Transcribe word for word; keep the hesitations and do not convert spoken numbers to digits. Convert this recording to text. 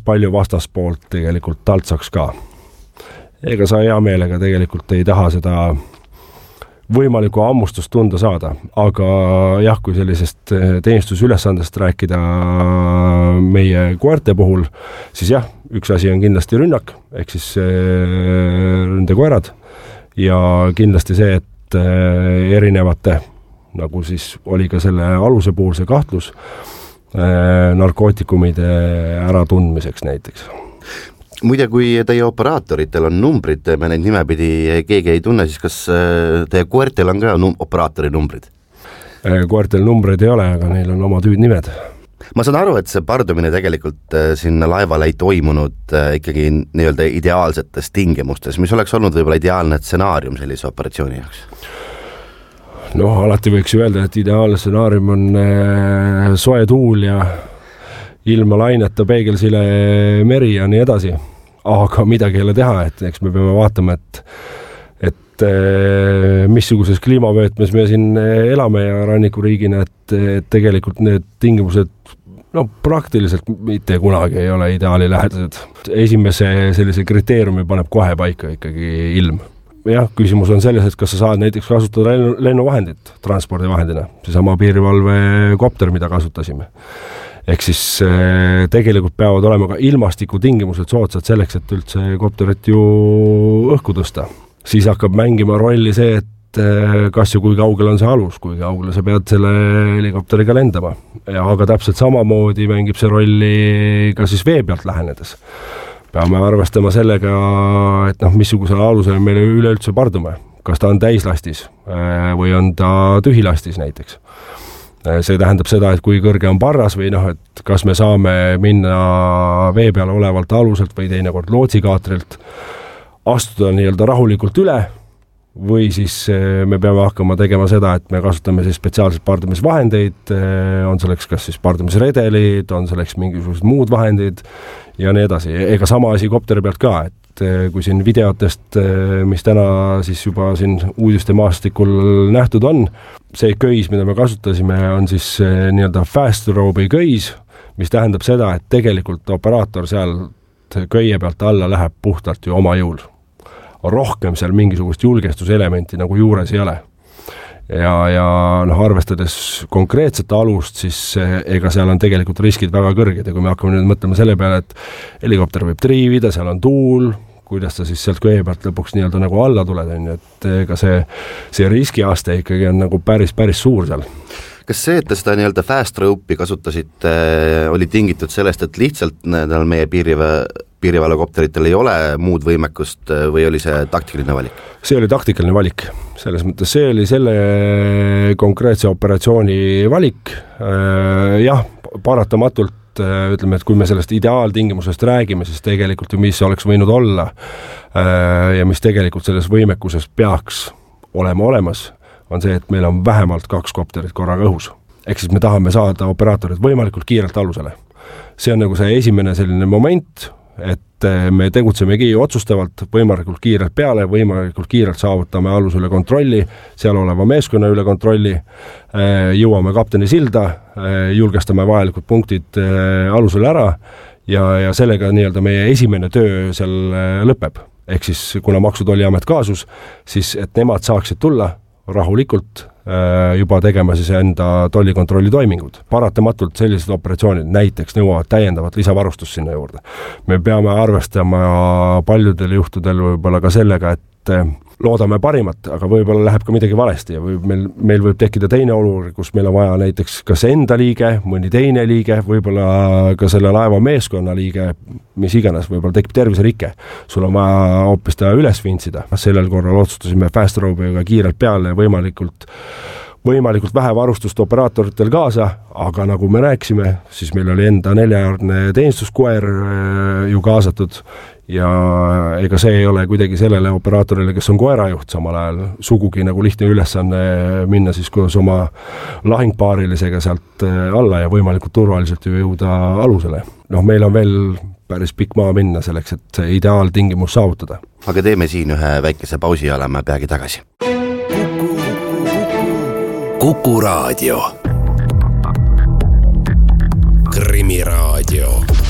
palju vastaspoolt tegelikult taltsaks ka. Ega sa hea meelega tegelikult ei taha seda võimalikku ammustust tunda saada, aga jah, kui sellisest teenistusülesandest rääkida meie koerte puhul, siis jah, üks asi on kindlasti rünnak, ehk siis ründekoerad ja kindlasti see, et erinevate, nagu siis oli ka selle aluse puhul see kahtlus, narkootikumide äratundmiseks näiteks. Muide, kui teie operaatoritel on numbrid, me neid nimepidi keegi ei tunne, siis kas teie koertel on ka num- operaatori numbrid? Koertel numbreid ei ole, aga neil on oma tüüdnimed. Ma saan aru, et see pardumine tegelikult sinna laevale ei toimunud ikkagi nii-öelda ideaalsetes tingimustes, mis oleks olnud võib-olla ideaalne stsenaarium sellise operatsiooni jaoks? Noh, alati võiks ju öelda, et ideaalne stsenaarium on soe tuul ja ilma laineta peegelsile meri ja nii edasi, aga midagi ei ole teha, et eks me peame vaatama, et, et missuguses kliimavöötmes me siin elame ja rannikuriigina, et, et tegelikult need tingimused no praktiliselt mitte kunagi ei ole ideaali lähedased. Esimese sellise kriteeriumi paneb kohe paika ikkagi ilm. Jah, küsimus on selles, et kas sa saad näiteks kasutada lennuvahendit transpordivahendina, seesama piirivalve kopter, mida kasutasime. Ehk siis tegelikult peavad olema ka ilmastiku tingimused soodsad selleks, et üldse kopterit ju õhku tõsta. Siis hakkab mängima rolli see, et kas ja kui kaugel on see alus, kui kaugel sa pead selle helikopteriga lendama. Ja aga täpselt samamoodi mängib see rolli ka siis vee pealt lähenedes. Peame arvestama sellega, et noh, missugusel alusel meile üleüldse pardume. Kas ta on täislastis või on ta tühilastis näiteks. See tähendab seda, et kui kõrge on parras või noh, et kas me saame minna vee peal olevalt aluselt või teinekord lootsikaatrilt astuda nii-öelda rahulikult üle või siis me peame hakkama tegema seda, et me kasutame siis spetsiaalseid pardumisvahendeid, on selleks kas siis pardumisredelid, on selleks mingisugused muud vahendid ja nii edasi. Ega sama asi kopteri pealt ka, et kui siin videotest, mis täna siis juba siin uudiste maastikul nähtud on, see köis, mida me kasutasime, on siis nii-öelda fast rope'i köis, mis tähendab seda, et tegelikult operaator seal köie pealt alla läheb puhtalt ju oma jõul. Rohkem seal mingisugust julgestuselementi nagu juures ei ole. Ja, ja noh, arvestades konkreetset alust, siis ega seal on tegelikult riskid väga kõrged ja kui me hakkame nüüd mõtlema selle peale, et helikopter võib triivida, seal on tuul, kuidas ta siis sealt köie pealt lõpuks nii-öelda nagu alla tuled, et ega see, see riskiaste ikkagi on nagu päris, päris suur seal. Kas see, et te seda nii-öelda fast rope'i kasutasite, oli tingitud sellest, et lihtsalt nendel meie piiriväe piirivalvekopteritel ei ole muud võimekust või oli see taktikaline valik? See oli taktikaline valik. Selles mõttes see oli selle konkreetse operatsiooni valik. Jah, paratamatult ütleme, et kui me sellest ideaaltingimusest räägime, siis tegelikult ju mis oleks võinud olla ja mis tegelikult selles võimekuses peaks olema olemas, on see, et meil on vähemalt kaks kopterit korraga õhus. Ehk siis me tahame saada operaatorid võimalikult kiirelt alusele. See on nagu see esimene selline moment, et me tegutsemegi otsustavalt võimalikult kiirelt peale, võimalikult kiirelt saavutame aluse üle kontrolli, seal oleva meeskonna üle kontrolli, jõuame kapteni silda, julgestame vajalikud punktid alusele ära ja, ja sellega nii-öelda meie esimene töö seal lõpeb. Ehk siis kuna Maksu- ja Tolliamet kaasus, siis et nemad saaksid tulla rahulikult juba tegema siis enda tollikontrolli toimingud. Paratamatult sellised operatsioonid näiteks nõuavad täiendavat lisavarustust sinna juurde. Me peame arvestama paljudel juhtudel võib-olla ka sellega, et loodame parimat, aga võib-olla läheb ka midagi valesti ja võib meil, meil võib tekkida teine olukord, kus meil on vaja näiteks kas enda liige, mõni teine liige, võib-olla ka selle laeva meeskonna liige, mis iganes, võib-olla tekib terviserike. Sul on vaja hoopis ta üles vintsida. Sellel korral otsustasime fast rope'iga kiirelt peale ja võimalikult võimalikult vähe varustust operaatoritel kaasa, aga nagu me rääkisime, siis meil oli enda neljajaardne teenistuskoer ju kaasatud ja ega see ei ole kuidagi sellele operaatorile, kes on koerajuht samal ajal, sugugi nagu lihtne ülesanne minna siis koos oma lahingpaarilisega sealt alla ja võimalikult turvaliselt ju jõuda alusele. Noh, meil on veel päris pikk maa minna selleks, et see ideaaltingimus saavutada. Aga teeme siin ühe väikese pausi ja oleme peagi tagasi. Kuku Raadio. Krimiraadio.